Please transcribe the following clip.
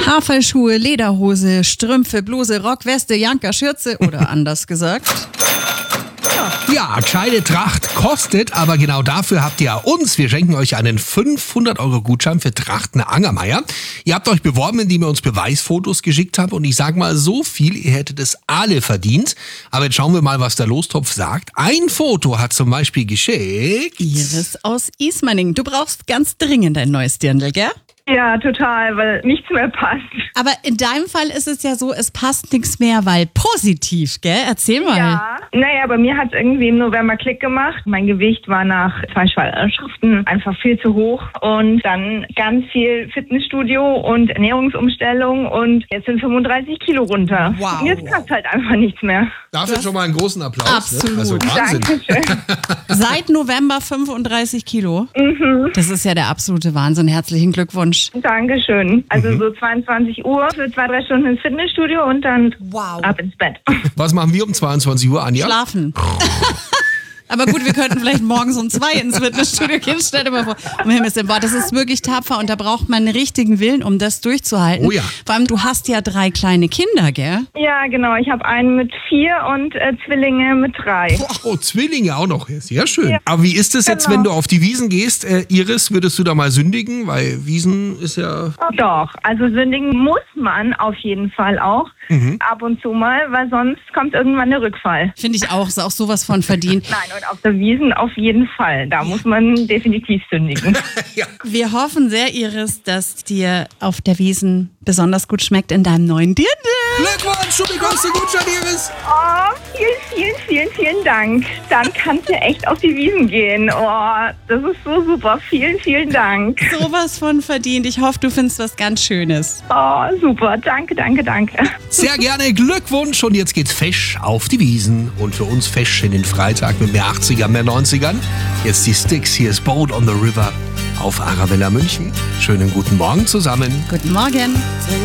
Haferschuhe, Lederhose, Strümpfe, Bluse, Rock, Weste, Janker, Schürze oder anders gesagt. Ja, gescheite Tracht kostet, aber genau dafür habt ihr uns. Wir schenken euch einen 500-Euro-Gutschein für Trachten Angermeier. Ihr habt euch beworben, indem ihr uns Beweisfotos geschickt habt und ich sag mal so viel, ihr hättet es alle verdient. Aber jetzt schauen wir mal, was der Lostopf sagt. Ein Foto hat zum Beispiel geschickt Iris aus Ismaning. Du brauchst ganz dringend ein neues Dirndl, gell? Ja, total, weil nichts mehr passt. Aber in deinem Fall ist es ja so, es passt nichts mehr, weil positiv, gell? Erzähl mal. Ja, naja, bei mir hat es irgendwie im November Klick gemacht. Mein Gewicht war nach 2 Schwangerschaften einfach viel zu hoch und dann ganz viel Fitnessstudio und Ernährungsumstellung und jetzt sind 35 Kilo runter. Wow. Und jetzt passt halt einfach nichts mehr. Dafür schon mal einen großen Applaus. Absolut. Ne? Also Wahnsinn. Dankeschön. Seit November 35 Kilo. Das ist ja der absolute Wahnsinn. Herzlichen Glückwunsch. Dankeschön. Also so 22 Uhr für 2-3 Stunden ins Fitnessstudio und dann ab ins Bett. Was machen wir um 22 Uhr, Anja? Schlafen. Aber gut, wir könnten vielleicht morgens um 2 ins Fitnessstudio gehen. Stell dir mal vor, um Himmels Willen, boah, das ist wirklich tapfer und da braucht man einen richtigen Willen, um das durchzuhalten. Oh ja. Vor allem, du hast ja 3 kleine Kinder, gell? Ja, genau. Ich habe einen mit 4 und Zwillinge mit 3. Oh, Zwillinge auch noch. Sehr schön. Ja, Aber wie ist es jetzt, genau. wenn du auf die Wiesn gehst? Iris, würdest du da mal sündigen? Weil Wiesn ist ja... Doch, also sündigen muss man auf jeden Fall auch. Ab und zu mal, weil sonst kommt irgendwann der Rückfall. Finde ich auch, ist auch sowas von verdient. Nein, und auf der Wiesn auf jeden Fall. Da muss man definitiv sündigen. Wir hoffen sehr, Iris, dass dir auf der Wiesn besonders gut schmeckt in deinem neuen Dirndl. Glückwunsch, du bekommst den Gutschein, Iris. Oh, vielen Dank. Dann kannst du echt auf die Wiesn gehen. Oh, das ist so super. Vielen Dank. Sowas von verdient. Ich hoffe, du findest was ganz Schönes. Oh, super. Danke. Sehr gerne Glückwunsch und jetzt geht's fesch auf die Wiesn und für uns fesch in den Freitag mit mehr 80ern, mehr 90ern. Jetzt die Sticks, hier ist Boat on the River auf Arabella München. Schönen guten Morgen zusammen. Guten Morgen.